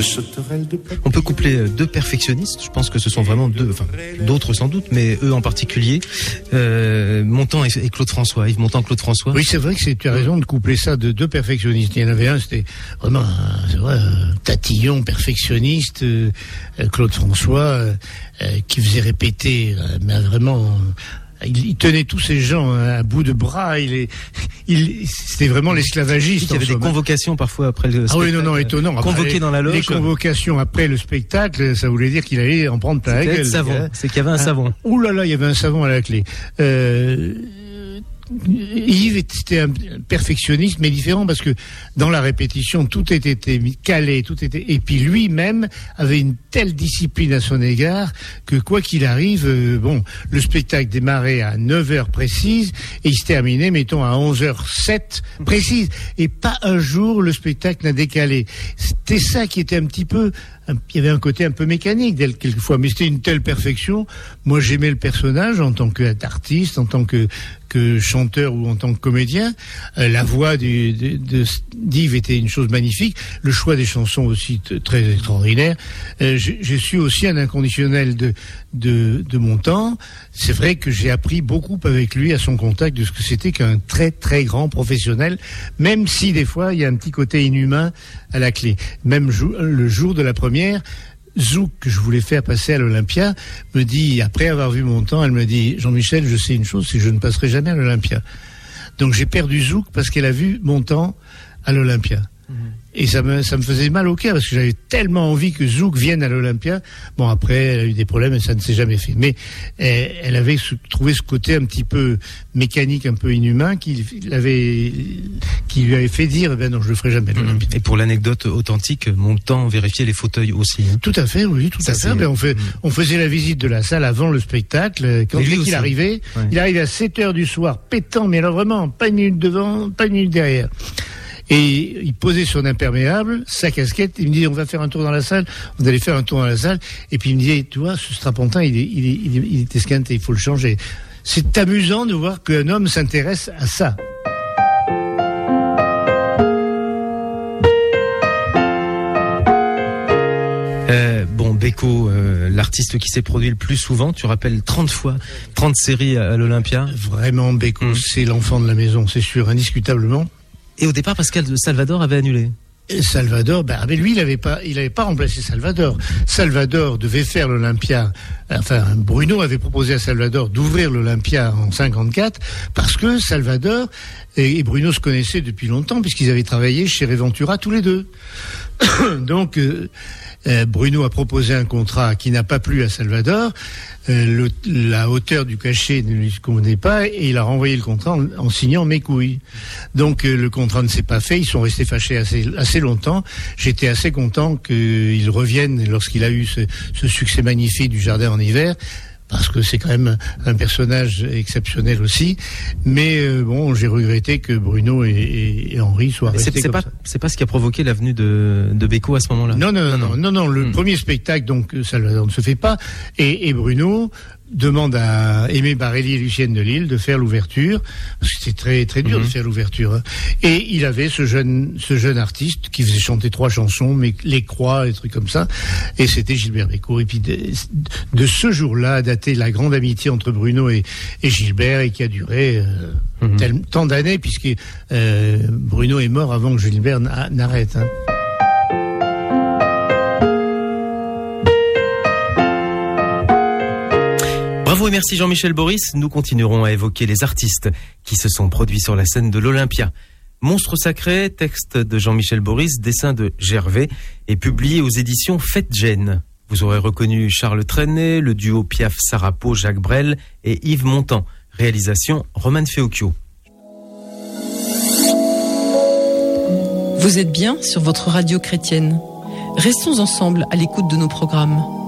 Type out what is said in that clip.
de sauterelles de papier. On peut coupler deux perfectionnistes, je pense que ce sont vraiment deux, enfin d'autres sans doute, mais eux en particulier, Montand et Claude François, Yves Montand, Claude François. Oui, c'est vrai que tu as raison de coupler ça de deux perfectionnistes. Il y en avait un, c'était vraiment un tatillon perfectionniste, Claude François, qui faisait répéter, mais vraiment... Il tenait tous ces gens à bout de bras. C'était vraiment l'esclavagiste. Il y avait des convocations parfois après le spectacle. Ah oui, non, étonnant. Convoqué dans la loge. Les convocations après le spectacle, ça voulait dire qu'il allait en prendre plein la gueule. Savon. C'est qu'il y avait un savon. Ouh là là, il y avait un savon à la clé. Yves était un perfectionniste, mais différent parce que dans la répétition, tout était calé, et puis lui-même avait une telle discipline à son égard que quoi qu'il arrive, le spectacle démarrait à 9h précises et il se terminait, mettons, à 11h07 précises. Et pas un jour le spectacle n'a décalé. C'était ça qui était un petit peu... Il y avait un côté un peu mécanique quelquefois, mais c'était une telle perfection. Moi, j'aimais le personnage en tant qu'artiste, en tant que chanteur ou en tant que comédien. La voix d'Yves était une chose magnifique. Le choix des chansons aussi très extraordinaire. Je suis aussi un inconditionnel de Montand. C'est vrai que j'ai appris beaucoup avec lui à son contact de ce que c'était qu'un très très grand professionnel, même si des fois il y a un petit côté inhumain à la clé. Même le jour de la première, Zouk, que je voulais faire passer à l'Olympia, me dit, après avoir vu Montand, elle me dit, Jean-Michel, je sais une chose, c'est que je ne passerai jamais à l'Olympia. Donc j'ai perdu Zouk parce qu'elle a vu Montand à l'Olympia. Et ça me faisait mal au cœur parce que j'avais tellement envie que Zouk vienne à l'Olympia. Bon, après, elle a eu des problèmes et ça ne s'est jamais fait. Mais elle avait trouvé ce côté un petit peu mécanique, un peu inhumain qui lui avait fait dire, non, je le ferai jamais à l'Olympia. Et pour l'anecdote authentique, Montand vérifiait les fauteuils aussi. Hein. Tout à fait, oui, tout à fait. On faisait la visite de la salle avant le spectacle. Quand il arrivait, il arrivait à 7h du soir, pétant, mais alors vraiment, pas une minute devant, pas une minute derrière. Et il posait son imperméable, sa casquette, il me disait, on va faire un tour dans la salle, on allait faire un tour dans la salle, et puis il me disait, tu vois, ce strapontin, il est esquinté, il faut le changer. C'est amusant de voir qu'un homme s'intéresse à ça. Beko, l'artiste qui s'est produit le plus souvent, tu rappelles 30 séries à l'Olympia. Vraiment, Beko, c'est l'enfant de la maison, c'est sûr, indiscutablement. Et au départ, Pascal Salvador avait annulé. Salvador, mais lui, il avait pas remplacé Salvador. Salvador devait faire l'Olympia. Enfin, Bruno avait proposé à Salvador d'ouvrir l'Olympia en 54 parce que Salvador et Bruno se connaissaient depuis longtemps puisqu'ils avaient travaillé chez Reventura tous les deux. Donc, Bruno a proposé un contrat qui n'a pas plu à Salvador. La hauteur du cachet ne lui convenait pas et il a renvoyé le contrat en signant mes couilles. Donc le contrat ne s'est pas fait, ils sont restés fâchés assez longtemps. J'étais assez content qu'ils reviennent lorsqu'il a eu ce succès magnifique du Jardin en hiver, parce que c'est quand même un personnage exceptionnel aussi. Mais j'ai regretté que Bruno et Henri soient restés comme ça. C'est pas ce qui a provoqué la venue de Beko à ce moment-là. Non. Le premier spectacle, donc, Salvador ne se fait pas. Et Bruno demande à Aimé Barelli et Lucienne Delille de faire l'ouverture, parce que c'est très très dur de faire l'ouverture. Hein. Et il avait ce jeune artiste qui faisait chanter 3 chansons, mais les croix, des trucs comme ça. Et c'était Gilbert Bécaud. Et puis de ce jour-là a daté la grande amitié entre Bruno et Gilbert, et qui a duré tant d'années, puisque Bruno est mort avant que Gilbert n'arrête. Hein. Bravo et merci Jean-Michel Boris. Nous continuerons à évoquer les artistes qui se sont produits sur la scène de l'Olympia. Monstre sacré, texte de Jean-Michel Boris, dessin de Gervais et publié aux éditions Fête Gênes. Vous aurez reconnu Charles Trenet, le duo Piaf-Sarapo, Jacques Brel et Yves Montand. Réalisation Roman Feocchio. Vous êtes bien sur votre radio chrétienne. Restons ensemble à l'écoute de nos programmes.